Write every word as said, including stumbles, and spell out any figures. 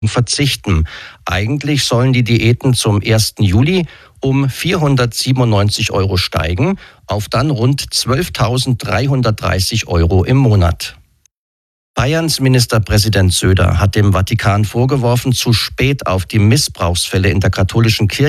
verzichten. Eigentlich sollen die Diäten zum ersten Juli um vierhundertsiebenundneunzig Euro steigen, auf dann rund zwölftausenddreihundertdreißig Euro im Monat. Bayerns Ministerpräsident Söder hat dem Vatikan vorgeworfen, zu spät auf die Missbrauchsfälle in der katholischen Kirche